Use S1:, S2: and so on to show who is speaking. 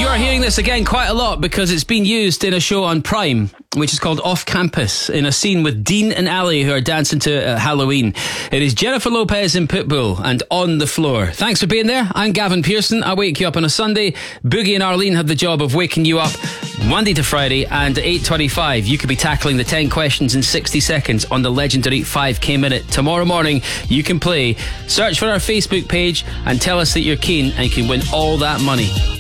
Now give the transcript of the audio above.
S1: You're hearing this again quite a lot because it's been used in a show on Prime, which is called Off Campus, in a scene with Dean and Ali, who are dancing to Halloween. It is Jennifer Lopez and Pitbull and On the Floor. Thanks for being there. I'm Gavin Pearson. I wake you up on a Sunday. Boogie and Arlene have the job of waking you up Monday to Friday, and at 8:25 you could be tackling the 10 questions in 60 seconds on the legendary 5k minute. Tomorrow morning you can play. Search for our Facebook page and tell us that you're keen, and you can win all that money.